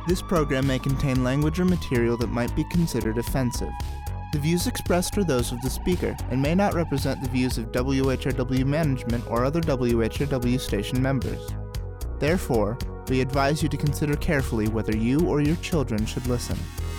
This program may contain language or material that might be considered offensive. The views expressed are those of the speaker and may not represent the views of WHRW management or other WHRW station members. Therefore, we advise you to consider carefully whether you or your children should listen.